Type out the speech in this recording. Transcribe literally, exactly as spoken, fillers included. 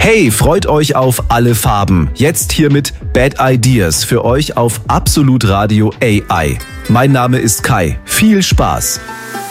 Hey, freut euch auf alle Farben. Jetzt hier mit Bad Ideas für euch auf Absolut Radio A I. Mein Name ist Kai. Viel Spaß.